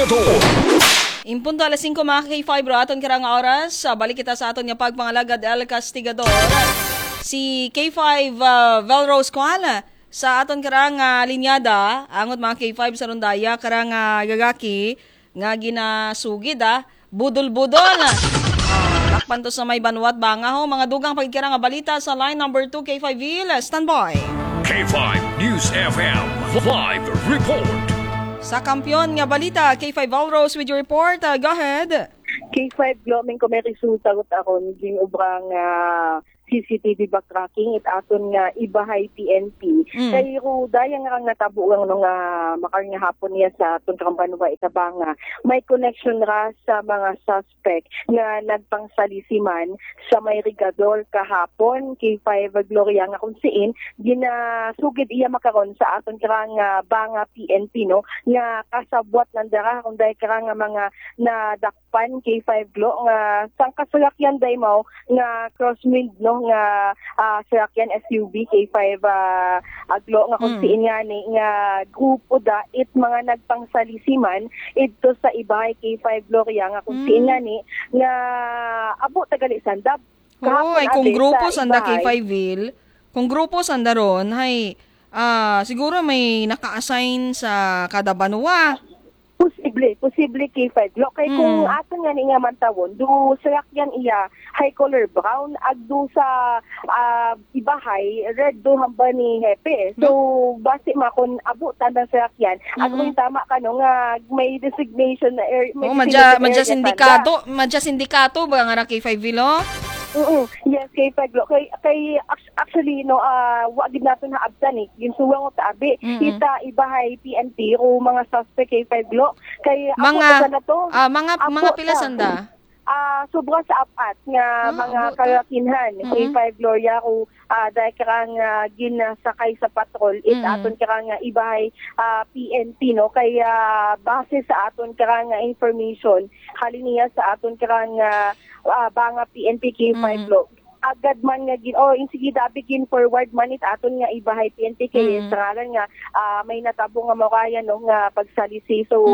Castigador. Impunto alas 5 mga K5 ro aton kirang oras. Balik kita sa aton nga pagpangalagad El Castigador. Si K5 Velrose Kuala sa aton karang linyada angot mga K5 sa rondaya karang gagaki nga ginasugid budol-budol. Takpan to sa may banwat banga ho mga dugang pagkira nga balita sa line number 2 K5 Vil. Standby. K5 News FM live report. Sa kampiyon nga balita K5 Velrose with your report. Go ahead. K5 Gloming ko may resulta akon ging ubrang CCTV backtracking it aton nga ibahay PNP. Kay ruda yang nga natabo ang nga makar nga hapon niya sa aton Kambanuba Itabanga. May connection ra sa mga suspect nga nagpangsalisiman sa may Rigador kahapon K5 Gloria nga kung siin ginasugid iya makaron sa aton karang banga PNP no nga kasabwat ng dara kung dahil karang mga nadakpan K5 Glo nga sang kasalakyan day mo nga crosswind no nga salakyan SUV K5 Glo nga kung siin nga ni nga grupo da it mga nagpangsalisiman ito sa ibahay K5 Gloria nga kung siin nga ni nga abo tagali sandab. Oo, ay kung grupo sanda K5 Vil, kung grupo sanda ron, hay siguro may naka-assign sa kada banwa. Posible K5 Glo. Kay kung ato nga ni nga mantawon, do salakyan iya high color brown, agdo sa ibahay, red do hamba ni Hepe. So, base makon abo tandang salakyan, agdo yung tama ka no, nga may designation na area. Madya sindikato ba nga K5 Vilo? Yes, K5 Glo. Kay actually no wag nato na abtan yung suwang ta abi kita ibahay PNP o mga suspect K5 Glo. Kay mga mga pila sanda. Sobra sa apat nga mga kalakinhan K5 Gloria ko dahil karang ginasakay sa patrol it aton karang ibahay PNP no kaya base sa aton karang information haliniya sa aton karang banga PNP K5 Glo agad man nga sige dabi gin forward man it aton nga ibahay PNP kay sa ngalan nga may natabo nga mawaya no nga pagsalisi so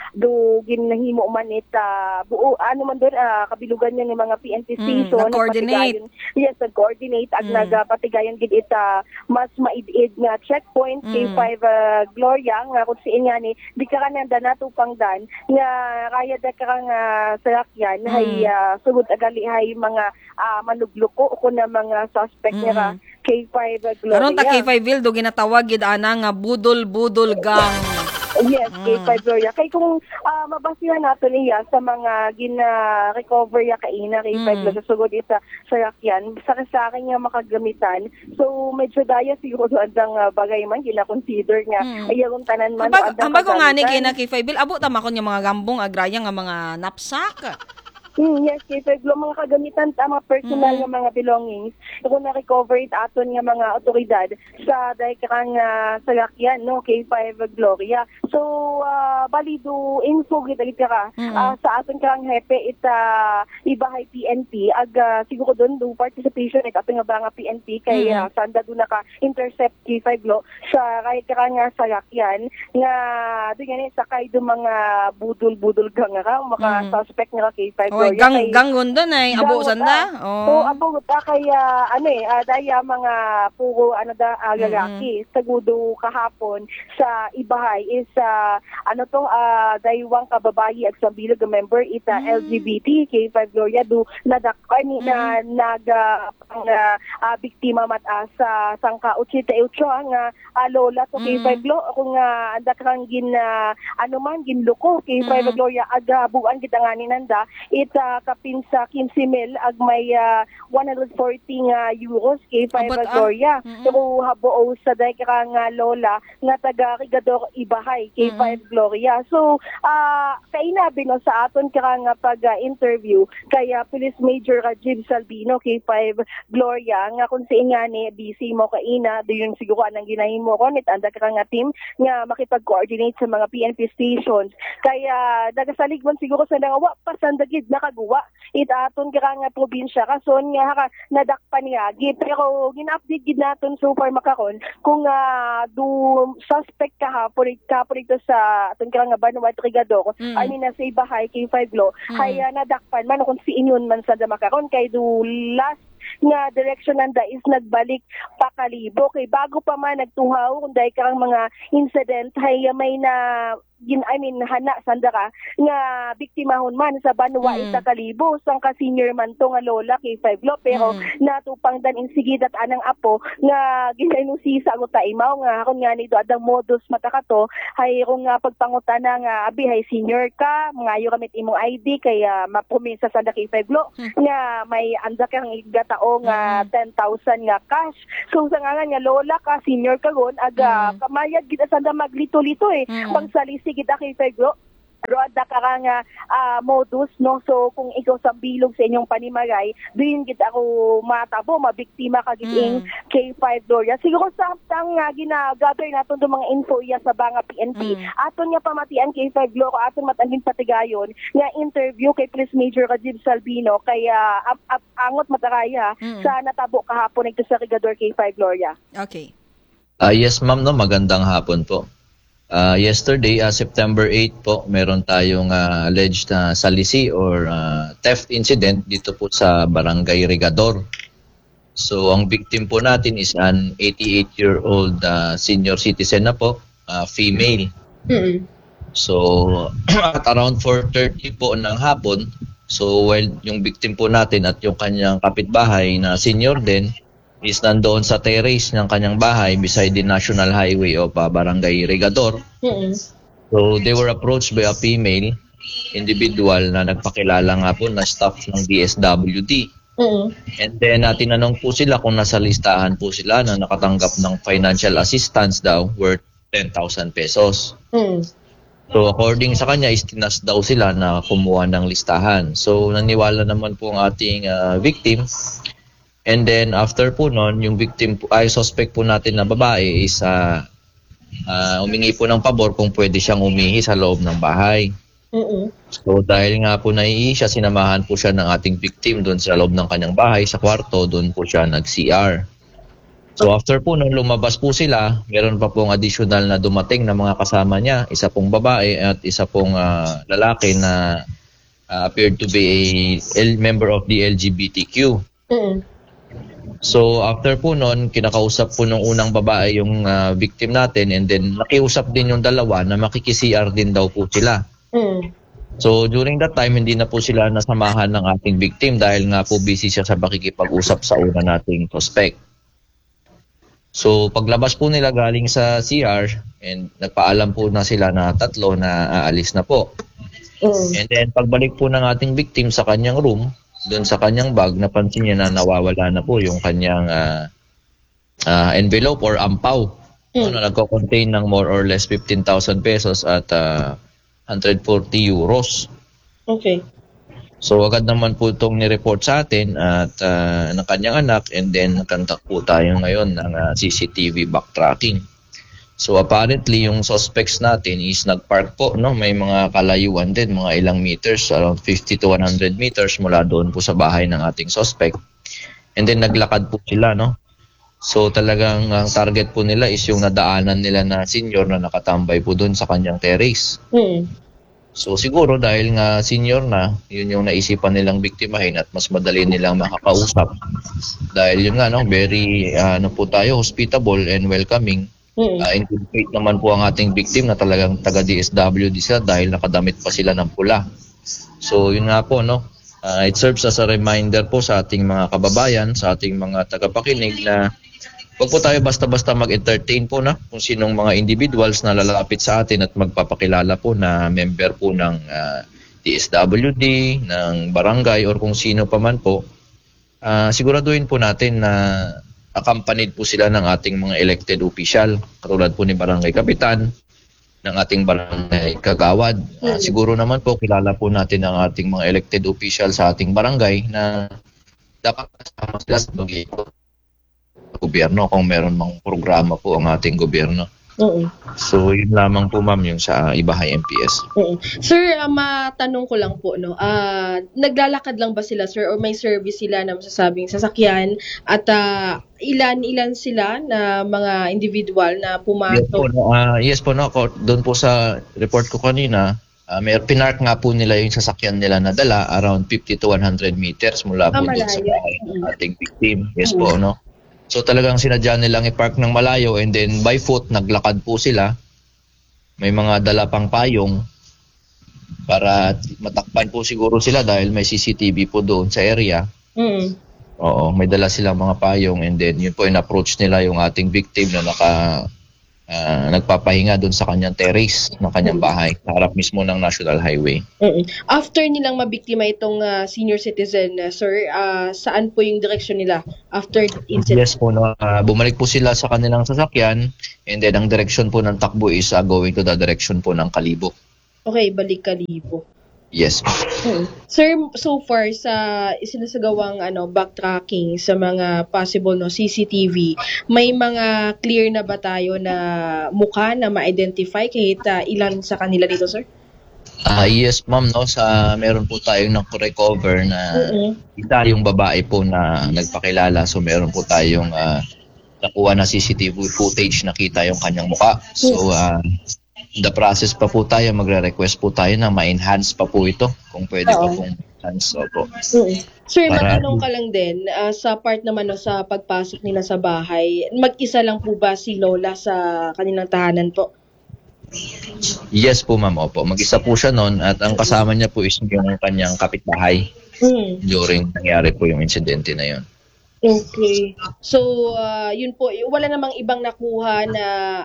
do ginahimo man it buo ano man doon kabilugan niya ng mga PNP station coordinate coordinate ag nagapatigayan gid it mas maid-id nga checkpoint K5 Gloria nga kung siin nga ni di ka kananda natupangdan nga kaya da ka nga salakyan hay sugod agali hay mga manuglok ko na mga suspect nila K5 Gloria. Aron ta K5 Vil do ginatawag gid ana nga budol-budol gang. Yes, K5 Gloria. Kay kung mabasihan nato niya sa mga gina-recover ya kaina K5 Gloria sugod isa sa yakyan sa akin nga makagamitan. So medyo daya siguro andang bagay man gina-consider nga ayong tanan man ang bago nga ni kina K5 Vil abot ta makon yung mga gambong agraya nga mga napsak. Yes, K5 Glo, mga kagamitan, mga personal nga mga belongings. Kung na-recover it aton nga mga otoridad sa dahil karang salakyan, no, K5 Gloria. So, balido, info kita sa aton karang hepe it ibahay PNP. Siguro doon, do participation it aton nga ba nga PNP kay sanda doon naka-intercept K5 Glo sa kay karang salakyan nga doon yan sakay do mga budol-budol gang nga mga suspect nga K5 Gangon doon ay abo sanda. Abo ta kaya daya mga puro lalaki sagudo kahapon sa ibahay is daywang kababayi at sambilog member ita LGBT K5 Gloria do nadakpan na biktima mata sa sangka 88 nga lola to K5 Glo kung anda kang ginluko K5 Gloria aga buan gitanganin nanda it kapin sa 15,000 ag may 140 euros K5 Gloria. So habo sa day nga lola nga taga Rigador ibahay K5 Gloria. So kainabi no sa aton nga pag-interview kaya Police Major Rajib Salvino K5 Gloria nga kung siin nga ni busy mo kaina doon siguro anang ginahimo ko nit anda nga team nga makipag-coordinate sa mga PNP stations kaya nagasaligman siguro sa nga wa pasandagid na nakagawa itaton kira nga probinsya kason nga haka nadakpan nga gid pero gin-update gid naton so far makaron kung do suspect kahapon ito sa aton kira nga Vanuatu Rigador I mean na sa Ibahay K5 Law hay nadakpan man kung si inyon man sa makaron kay do last nga direction nanda is nagbalik pakalibo kay bago pa man nagtuhaw kung dahil karang mga incident hay may na hana sandara nga biktimahon man sa Banwa Ita Kalibo sang ka senior man to nga lola kay 5 Law pero natupang dan insigidat anang apo nga ginainusi sa ta imaw nga kon nga nito adang modus matakato hay kung nga pagpangutana nga abi hay senior ka ngayo kamit imong ID kaya mapromisa sa kay 5 Law nga may anda kang igatao nga 10,000 nga cash so sa nga lola ka senior ka gon aga kamayad gid sa maglito-lito pangsalisi kita kay 5 Law pero ada ka nga modus no so kung ikaw sa bilog sa inyong panimagay diin kita ako matabo mabiktima ka gid K5 Law siguro sa nga gina-gather naton do mga info sa banga PNP aton nga pamatian K5 Law aton matangin patigayon nga interview kay Police Major Rajib Salvino kaya angot mataraya sa natabo kahapon ito sa Rigador K5 Law. Okay. Yes ma'am no magandang hapon po. Yesterday, September 8 po, meron tayong alleged salisi or theft incident dito po sa Barangay Rigador. So, ang victim po natin is an 88-year-old senior citizen na po, female. So, at around 4:30 po ng hapon, so while yung victim po natin at yung kanyang kapitbahay na senior din, is nandoon sa terrace ng kanyang bahay beside the National Highway of Barangay Rigador. So they were approached by a female individual na nagpakilala nga po na staff ng DSWD. And then tinanong po sila kung nasa listahan po sila na nakatanggap ng financial assistance daw worth 10,000 pesos. So according sa kanya, istinas daw sila na kumuha ng listahan. So naniwala naman po ang ating victim. And then after po noon, yung victim po, suspect po natin na babae is humingi po ng pabor kung pwede siyang umihi sa loob ng bahay. So dahil nga po naiihi siya, sinamahan po siya ng ating victim doon sa loob ng kanyang bahay, sa kwarto, doon po siya nag-CR. So after po noon, lumabas po sila, meron pa pong additional na dumating na mga kasama niya, isa pong babae at isa pong lalaki na appeared to be a member of the LGBTQ. So after po noon, kinakausap po nung unang babae yung victim natin and then nakiusap din yung dalawa na makiki-CR din daw po sila. So during that time, hindi na po sila nasamahan ng ating victim dahil nga po busy siya sa makikipag-usap sa una nating suspect. So paglabas po nila galing sa CR and nagpaalam po na sila na tatlo na aalis na po. And then pagbalik po ng ating victim sa kanyang room, doon sa kanyang bag, napansin niya na nawawala na po yung kanyang envelope or ampaw na nagko-contain ng more or less 15,000 pesos at 140 euros. Okay. So agad naman po itong nireport sa atin at ng kanyang anak and then nagkantak po tayo ngayon ng CCTV backtracking. So apparently yung suspects natin is nagpark po, no? May mga kalayuan din, mga ilang meters, around 50 to 100 meters mula doon po sa bahay ng ating suspect. And then naglakad po sila, no? So talagang ang target po nila is yung nadaanan nila na senior na nakatambay po doon sa kanyang terrace. So siguro dahil nga senior na, yun yung naisipan nilang biktimahin at mas madali nilang makakausap. Dahil yun nga, no? Very, po tayo, hospitable and welcoming. Inculpate naman po ang ating victim na talagang taga-DSWD sila dahil nakadamit pa sila ng pula. So yun nga po, no? It serves as a reminder po sa ating mga kababayan, sa ating mga tagapakinig na huwag po tayo basta-basta mag-entertain po na kung sinong mga individuals na lalapit sa atin at magpapakilala po na member po ng DSWD, ng barangay or kung sino pa man po. Siguraduhin po natin na accompanied po sila ng ating mga elected official, katulad po ni Barangay Kapitan, ng ating barangay kagawad. Siguro naman po kilala po natin ang ating mga elected official sa ating barangay na dapat kasama sila sa gobyerno kung meron mang programa po ang ating gobyerno. Oo. So, yun lamang po ma'am yung sa Ibahay MPS. Oo. Sir, matanong ko lang po, no, naglalakad lang ba sila, sir, or may service sila na masasabing sasakyan, at ilan sila na mga individual na Yes po, pumasok? yes po, no, doon po sa report ko kanina, pinark nga po nila yung sasakyan nila na dala around 50 to 100 meters mula po doon sa Malayo. bahay ng ating victim. Yes po, no. So talagang sinadya nilang i-park ng malayo and then by foot naglakad po sila. May mga dala pang payong para matakpan po siguro sila dahil may CCTV po doon sa area. Mm. Oo, may dala silang mga payong and then yun po in-approach nila yung ating victim na nagpapahinga doon sa kanyang terrace ng kanyang bahay sa harap mismo ng National Highway. Mm. After nilang mabiktima itong senior citizen, sir, saan po yung direksyon nila after the incident? Yes po, no, bumalik po sila sa kanilang sasakyan and then ang direction po ng takbo is going to the direction po ng Kalibo. Okay, balik Kalibo. Yes. Sir, so far sa isinasagawang backtracking sa mga possible CCTV, may mga clear na ba tayo na mukha na ma-identify kahit ilan sa kanila dito, sir? Yes ma'am, no, meron po tayong na-recover na isa yung babae po na nagpakilala, so meron po tayong nakuha na CCTV footage, nakita yung kanyang mukha. So the process pa po tayo, magre-request po tayo na ma-enhance pa po ito kung pwede pa pong enhance. Opo. Sir, matanong ka lang din, sa part naman sa pagpasok nila sa bahay, mag-isa lang po ba si Lola sa kanilang tahanan po? Yes po ma'am, opo. Mag-isa po siya noon at ang kasama niya po is yung kanyang kapitbahay during nangyari po yung insidente na yun. Okay. So, yun po, wala namang ibang nakuha na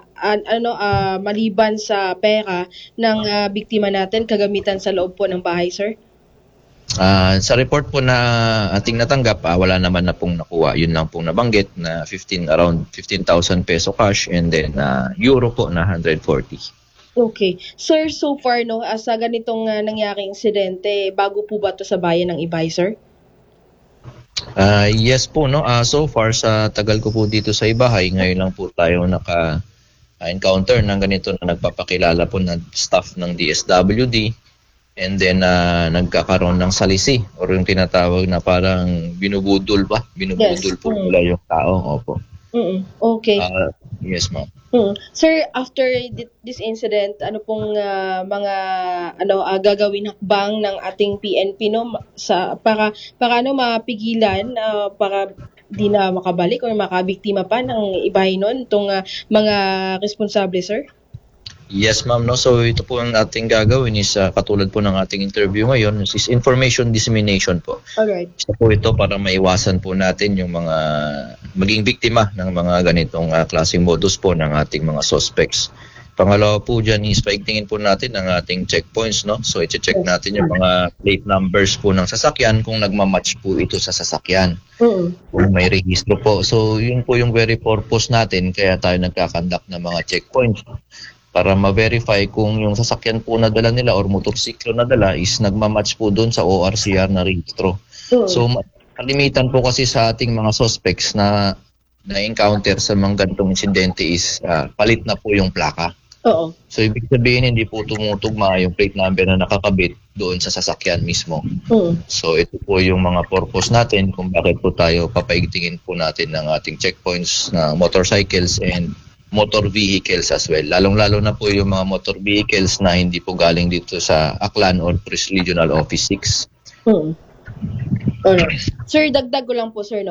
maliban sa pera ng biktima natin, kagamitan sa loob po ng bahay, sir? Sa report po na ating natanggap, wala naman na pong nakuha. Yun lang pong nabanggit na around 15,000 peso cash and then euro po na 140. Okay. Sir, so far, sa ganitong nangyaring insidente, bago po ba ito sa bayan ng Ibay, sir? Yes po, no. So far sa tagal ko po dito sa Ibahay, ngayon lang po tayo naka-encounter ng ganito na nagpapakilala po ng staff ng DSWD and then nagkakaroon ng salisi or yung tinatawag na parang binubudol po nila yung tao. Opo. Okay. Yes, ma'am. Sir, after this incident, ano pong mga gagawin hakbang ng ating PNP para mapigilan para di na makabalik o makabiktima pa ng Ibahay noon itong mga responsable, sir? Yes, ma'am. No? So ito po ang ating gagawin is katulad po ng ating interview ngayon is information dissemination po. Alright. Isa po ito para maiwasan po natin yung mga maging biktima ng mga ganitong klaseng modus po ng ating mga suspects. Pangalawa po dyan is paigtingin po natin ang ating checkpoints. No? So i-check natin yung mga plate numbers po ng sasakyan kung nagmamatch po ito sa sasakyan. Kung may rehistro po. So yun po yung very purpose natin kaya tayo nagkakandak ng mga checkpoints. Para ma-verify kung yung sasakyan po na dala nila or motorsiklo na dala is nagmamatch po doon sa ORCR na registro. So, kalimitan po kasi sa ating mga suspects na encounter sa mga ganitong insidente is palit na po yung plaka. Oo. So, ibig sabihin hindi po tumutugma yung plate number na nakakabit doon sa sasakyan mismo. So, ito po yung mga purpose natin kung bakit po tayo papaigtingin po natin ng ating checkpoints na motorcycles and motor vehicles as well. Lalong-lalo na po yung mga motor vehicles na hindi po galing dito sa Aklan or Police Regional Office 6. Alright. Sir, dagdag ko lang po, sir,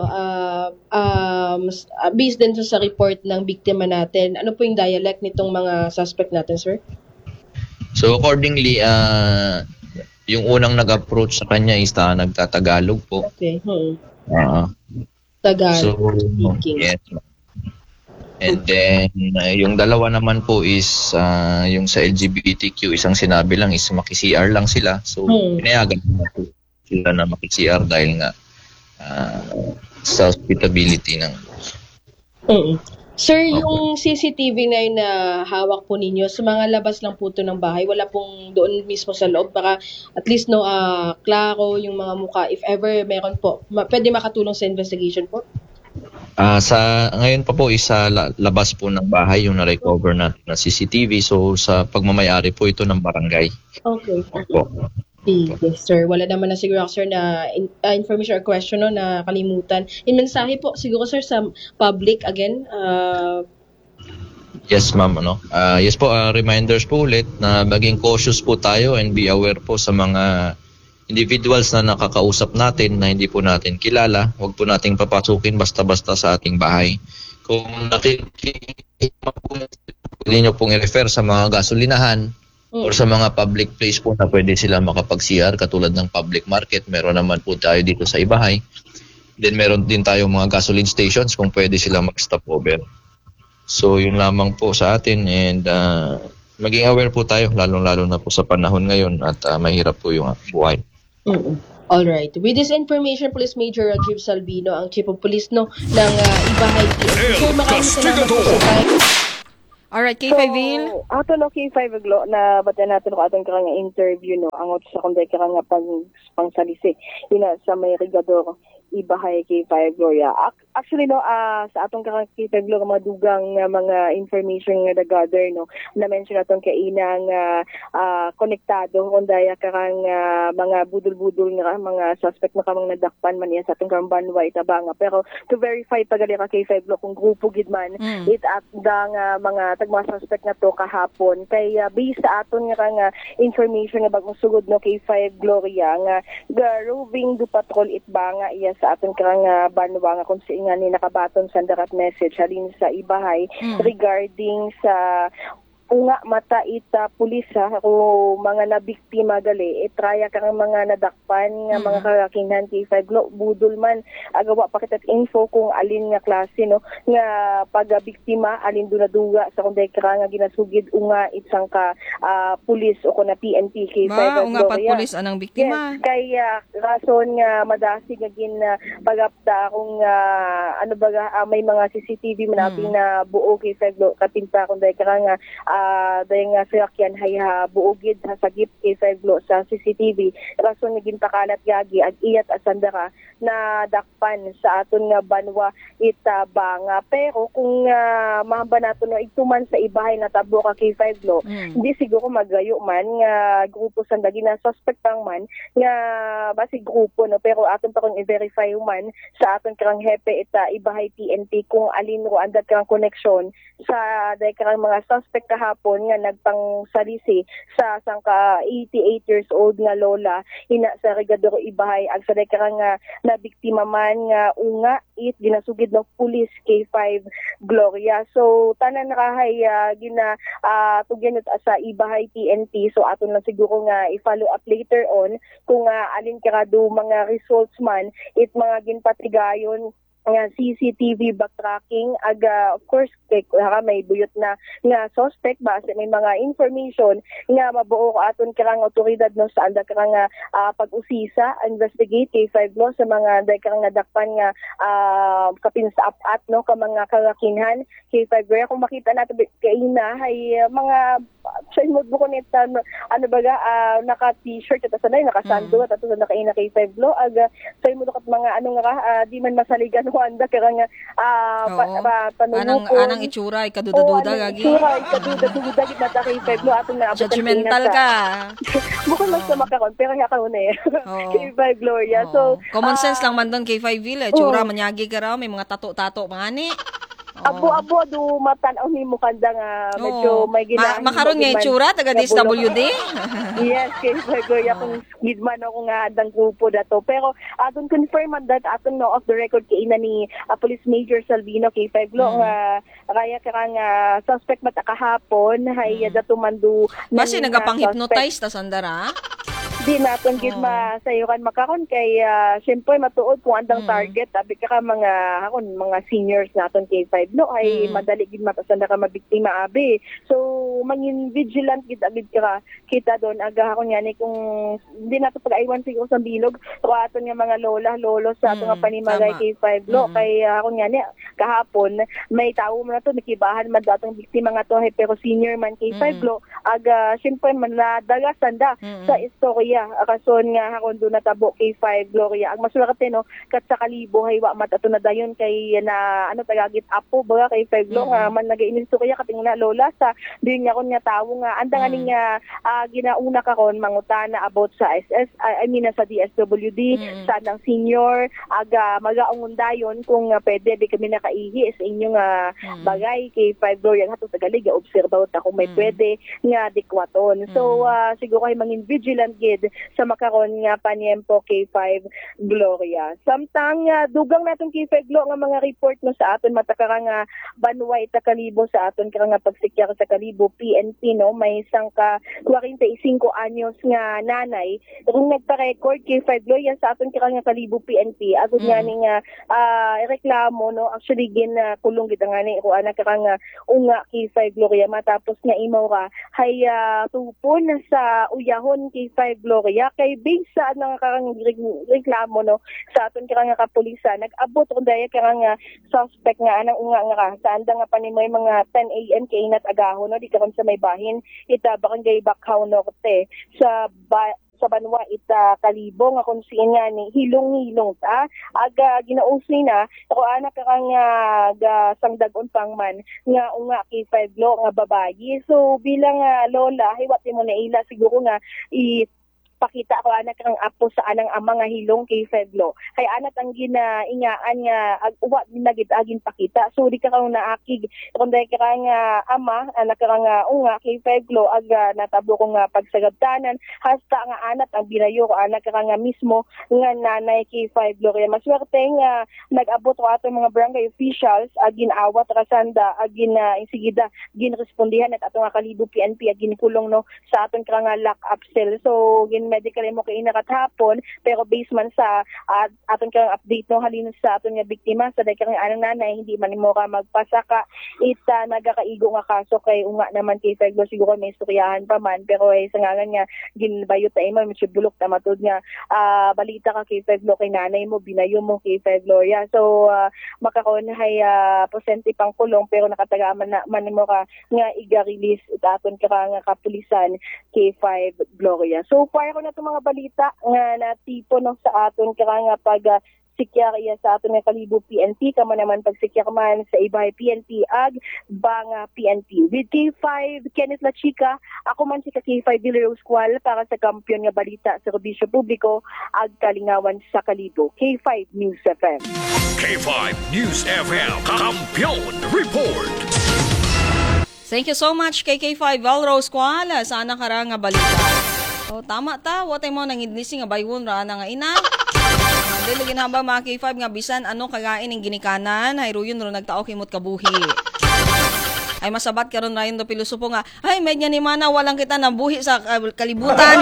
based din sa report ng biktima natin, ano po yung dialect nitong mga suspect natin, sir? So accordingly, yung unang nag-approach sa kanya is nagtatagalog po. Okay. Tagalog speaking. Yes. And then, yung dalawa naman po is yung sa LGBTQ, isang sinabi lang is maki-CR lang sila. So, pinayagan na po sila na maki-CR dahil nga sa hospitability ng... Sir, yung CCTV ngayon na hawak po ninyo, sa mga labas lang po ito ng bahay, wala pong doon mismo sa loob, para at least klaro yung mga mukha. If ever meron po, pwede makatulong sa investigation po? Ngayon pa po isa labas po ng bahay yung na-recover natin na CCTV. So sa pagmamayari po ito ng barangay. Okay. Po. Yes, sir. Wala naman na siguro, sir, na information or question no, na kalimutan. In mensahe po, siguro, sir, sa public, again, Yes, ma'am. Yes po, reminders po ulit na maging cautious po tayo and be aware po sa mga individuals na nakakausap natin na hindi po natin kilala. Huwag po nating papasukin basta-basta sa ating bahay. Kung nakikita po, pwede nyo pong i-refer sa mga gasolinahan or sa mga public place po na pwede sila makapag-CR katulad ng public market. Meron naman po tayo dito sa Ibahay. Then meron din tayo mga gasoline stations kung pwede sila mag-stop over. So yun lamang po sa atin and maging aware po tayo lalong-lalo na po sa panahon ngayon at mahirap po yung buhay. All right. With this information, Police Major Rajiv Salvino, ang Chief of Police no ng Ibahay PNP. Sir, maraming salamat po sa time. Alright, K5 ato no K5 aglo na batan natin ko atong karang interview no ang sa kunday karang pangsalisi ina sa may Rigador Ibahay K5 Gloria. Actually no sa atong karang K5 Gloria mga dugang mga information nga gather no na mention atong kainang konektado kundaya karang mga budol-budol nga mga suspect na kamang nadakpan man iya sa atong karang Banwa Itabanga, pero to verify pagali ka K5 Gloria kung grupo gid man it at dang mga tagma suspect na to kahapon kay based sa aton nga information nga bagong sugod no K5 Gloria nga roving du patrol Itbanga iya sa aton karang Banwa nga kung nga ni nakabaton sa darat message halin sa Ibahay regarding sa unga mata ita pulis kung mga nabiktima gali traya kang mga nadakpan nga mga karakinhan K5 budol man agawa pa kita info kung alin nga klase no nga pagabiktima alin dunaduga sa kunday nga ginasugid unga isang ka pulis o kuna PNP K5 unga pag pulis anang biktima. Yes, kay rason nga madasig nga gin pagapta kung may mga CCTV manaping na buo K5 kapinta kunday nga dahil nga siyakyan hay buugid sa sagip K5 sa CCTV rason nga ginpakalat yagi ag iyat asandara na dakpan sa aton nga Banwa Itabanga, pero kung mahamba nato no ituman sa Ibahay na tabo ka K5 hindi siguro magayo man nga grupo sa dagi na suspect pang man nga basi grupo no, pero aton pa kung i-verify man sa aton karang hepe ita Ibahay PNP kung alin ro andat karang connection sa dahil karang mga suspect kahapon nga nagpang salisi sa sangka 88 years old nga lola ina sa Rigador Ibahay ag sa karang na biktima man nga unga ginasugid ng pulis K5 Gloria. So tanan rahay tugyan sa Ibahay PNP, so aton lang siguro nga i-follow up later on kung alin karado mga results man mga ginpatigayon nga CCTV backtracking of course may buyot na nga suspect base may mga information nga mabuo ko aton karang otoridad no sa anda karang pag-usisa investigate K5 sa mga karang nadakpan nga kapin sa apat no ka mga karakinhan K5 kung makita nato kay na hay mga sa imod ko nita naka t-shirt at sanay naka sando at nakaina K5 aga sa imod kat mga di man masaligan anda karang anang itsura ay kaduda-duda gagi. Itsura ay kaduda-duda gid mata K5 atong naabot. Judgmental ka. Bukod lang sa makaron pero ya karon K5 Gloria. So common sense lang man don K5 itsura manyagi ka raw may mga tato-tato mangani. Abo do matan-aw nimo kanda nga medyo may ginahin. Makaron nga itsura taga DSWD. Yes, K5 Gloria kung gidman ako nga adang grupo dato. Pero aton confirm that aton no off the record kay ina ni Police Major Salvino K5 nga kaya karang suspect mata kahapon hay dato mandu basi nagapang-hypnotize ta sandara. Di naton gid masayukan makaron kay syempre matuod kung andang target abi ka mga mga seniors naton K5 no ay madali gid matasanda ka mabiktima abi. So mangin vigilant gid agid ka kita don aga ako ni kung hindi nato pag-aywan siguro sa bilog so aton nga mga lolo sa ato nga panimagay K5 kay ako ni kahapon may tawo man nato nakibahan man datong biktima nga to pero senior man K5 aga syempre man nadagasan da sa istorya Gloria. Kason nga hakon doon natabo K5 Gloria. Ang maswerte no kat sa kalibo hay wa matato na dayon kay na tagagit apo ba kay 5 Gloria man nagainistorya katingna lola sa din niya kon nga tawo nga anda nga ning ginauna karon mangutana about sa SS sa DSWD sa nang senior aga magaungon dayon kung pwede di kami nakaihi sa inyong bagay kay 5 Gloria nga tagalig obserba ta kung may pwede nga dikwaton. So siguro ay mangin vigilant gid sa makaron nga paniempo K5 Gloria. Samtang dugang naton K5 Glo nga mga report no sa aton matakara nga banway ta kalibo sa aton kara nga pagsikyar sa kalibo PNP no may isang ka 45 anyos nga nanay kung nagpa-record K5 Glo yan sa aton kara nga kalibo PNP agud nga ning reklamo no actually kulong gid nga ni ko ana kara nga unga K5 Gloria matapos nga imaw ka hay tupon sa uyahon K5 Gloria kay based sa nang karang reklamo no sa aton karang kapulisan nag-abot kun daya karang suspect nga anang unga nga sa anda nga panimoy mga 10 AM kay inat agahon no di karon sa may bahin ita Barangay Bacau Norte sa Banwa ita kalibo nga kung siin nga ni hilong-hilong ta aga ginausi na ako anak karang sangdagon pangman nga unga K5 Glo nga babayi so bilang lola hiwati mo na ila siguro nga pakita ko anak kang apo sa anang ama nga hilong kay Fedlo. Kay anak ang ginaingaan nga uwa ginagid agin pakita. So di ka kang naakig kun dai ka nga ama anak kang unga kay Fedlo aga natabo ko nga pagsagabtanan hasta nga anak ang binayo ko anak kang mismo nga nanay kay Fedlo. Kaya maswerte nga nag-abot ko ato mga barangay officials agin awat rasanda agin insigida gin respondihan at ato nga kalibo PNP agin kulong no sa aton kang lock up cell. So medical mo kay nakatapon pero based man sa aton kang update no halin sa aton nga biktima sa dai kang anang nanay hindi man mo ka magpasaka ita nagakaigo nga kaso kay unga naman kay Feglo siguro may istoryahan pa man pero ay sa ngalan nga ginbayot ta imo medyo bulok ta matud nga balita ka kay Feglo kay nanay mo binayo mo kay Feglo so makaron hay posente pang kulong pero nakatagaman na man mo ka nga iga-release aton ka nga kapulisan K5 Gloria. So far ko na itong mga balita nga na tipo no sa aton kaya nga pag sikyarya sa aton nga kalibo PNP kamo naman pag sikyarman sa ibay PNP ag banga PNP with K5 Kenneth La Chica ako man si K5 Villarose Squal para sa kampiyon nga balita sa serbisyo publiko ag kalingawan sa kalibo K5 News FM. K5 News FM Kampiyon Report. Thank you so much kay K5 Villarose Squal sa anak karang nga balita. Oh, tama ta, watay mo nang idlisi nga baywon ra na nga ina. Dili ginhamba mga K5 nga bisan ano kagain ning ginikanan, hay ruyon ro nagtao kimot kabuhi. Ay masabat karon ra yun do pilosopo nga, ay medya ni mana walang kita nabuhi sa kalibutan.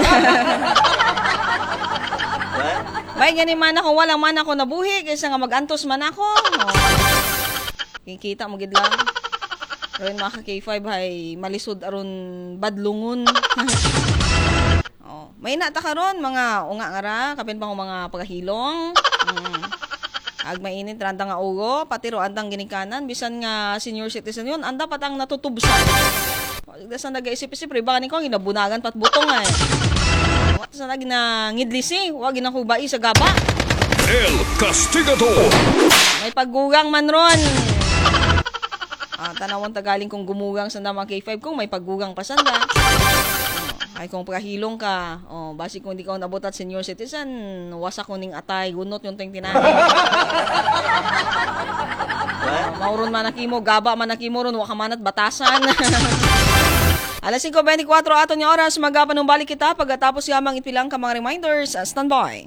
Medya ni mana kung walang mana ko nabuhi kaysa nga magantos man ako. Kikita mo gid lang. Ron mga K5 ay malisod aron badlungon. May nata karon mga unga nga ra kapin pa mga pagahilong. Ag mainit randa nga ugo pati ro andang ginikanan bisan nga senior citizen yon anda patang natutubsan. Sa nagaisip-isip re baka ni ko ginabunagan pat butong ay. Wat sa ngidlisi wa ginakubai sa gaba. El Castigador. May paggugang man ron. Tanawon tagaling kung gumugang sa namang K5 kung may paggugang pa sanda. Ay kung pagahilong ka, basi kung hindi ka nabutat senior citizen, wasak ko ning atay, gunot yung ting tinahin. Mauron manakimo, gaba manakimo ron, wakamanat batasan. Alas 5:24 aton yung oras, magapanumbalik kita pagkatapos yamang ipilang ka mga reminders. Standby.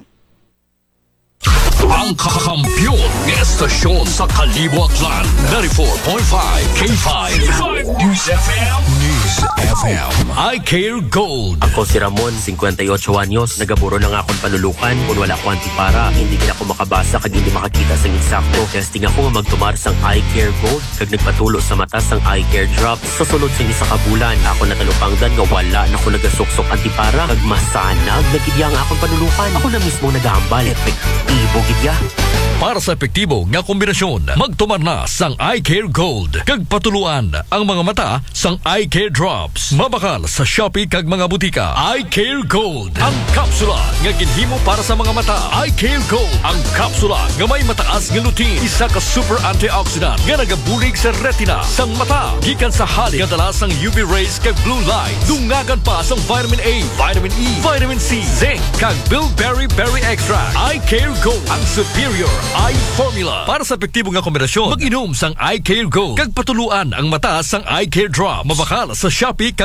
Ang kakampiyon ng estasyon sa Kalibo Aklan 94.5 K5 News FM. News FM. I Care Gold. Ako si Ramon, 58 anyos. Nagaburo na nga akong panulukan. Kung wala ko antipara, hindi ka ako makabasa kag hindi makakita sa eksakto. Testing ako nga magtumar sang I Care Gold. Kag nagpatulo sa mata sang I Care Drop. Sa sulod sa isa ka bulan, ako natalupangdan nga wala na ako nagasuksok antipara. Kag masanag, nagidya nga akong panulukan. Ako na mismo nagahambal. Epektibo gidya. Para sa epektibo nga kombinasyon, magtumar na sang Eye Care Gold. Kag patuluan ang mga mata sang Eye Care Drops. Mabakal sa Shopee kag mga butika. Eye Care Gold. Ang kapsula nga ginhimo para sa mga mata. Eye Care Gold. Ang kapsula nga may mataas nga lutein. Isa ka super antioxidant nga nagabulig sa retina sang mata. Gikan sa halik nga dala sang UV rays kag blue light. Dungagan pa sang vitamin A, vitamin E, vitamin C, zinc kag bilberry berry extract. Eye Care Gold. Ang superior eye formula. Para sa epektibo nga kombinasyon, mag-inom sang Eye Care Gold. Kag patuluan ang mata sang Eye Care Drop. Mabakal sa Shopee kag